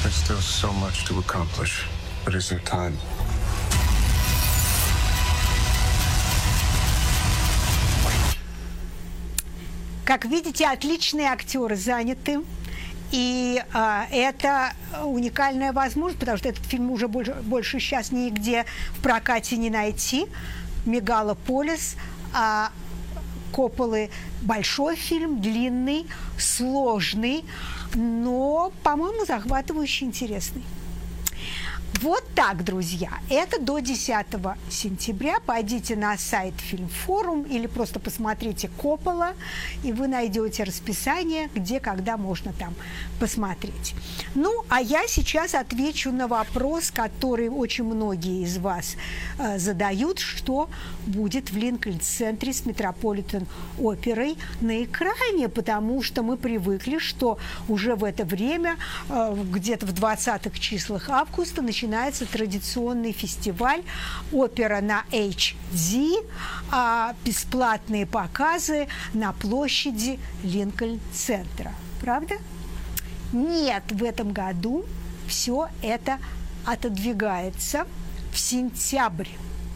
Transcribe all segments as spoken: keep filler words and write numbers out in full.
There's still so much to accomplish, but is there time? Как видите, отличные актеры заняты. И а, это уникальная возможность, потому что этот фильм уже больше, больше сейчас нигде в прокате не найти. «Мегалополис», а Копполы большой фильм, длинный, сложный, но, по-моему, захватывающе интересный. Вот так, друзья. Это до десятого сентября. Пойдите на сайт Фильмфорум или просто посмотрите Коппола, и вы найдете расписание, где, когда можно там посмотреть. Ну, а я сейчас отвечу на вопрос, который очень многие из вас э, задают, что будет в Линкольн-центре с Метрополитен-оперой на экране, потому что мы привыкли, что уже в это время, э, где-то в двадцатых числах августа, начинается начинается традиционный фестиваль «Опера на эйч ди», а бесплатные показы на площади Линкольн-центра. Правда? Нет, в этом году все это отодвигается в сентябрь.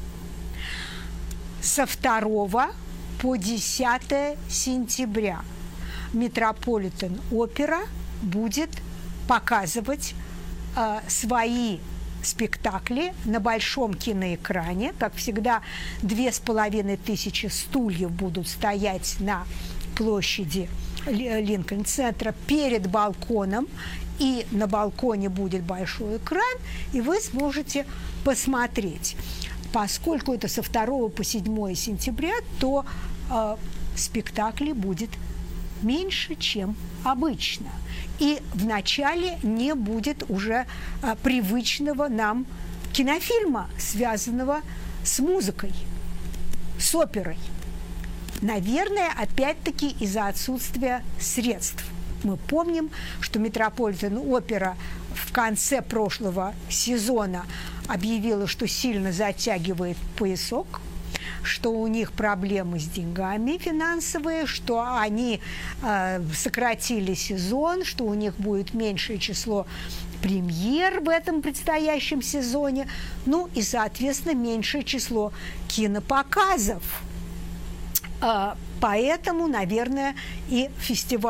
Со второго по десятое сентября Метрополитен-опера будет показывать э, свои спектакли на большом киноэкране. Как всегда, две с половиной тысячи стульев будут стоять на площади Линкольн-центра перед балконом, и на балконе будет большой экран, и вы сможете посмотреть. Поскольку это со второго по седьмое сентября, то э, спектаклей будет меньше, чем обычно. И в начале не будет уже а, привычного нам кинофильма, связанного с музыкой, с оперой. Наверное, опять-таки из-за отсутствия средств. Мы помним, что Метрополитен-опера в конце прошлого сезона объявила, что сильно затягивает поясок, что у них проблемы с деньгами финансовые, что они э, сократили сезон, что у них будет меньшее число премьер в этом предстоящем сезоне, ну и, соответственно, меньшее число кинопоказов. Э, поэтому, наверное, и фестиваль